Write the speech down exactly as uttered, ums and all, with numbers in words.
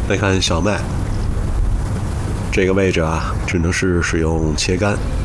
再看小麦，这个位置啊，只能是使用切杆。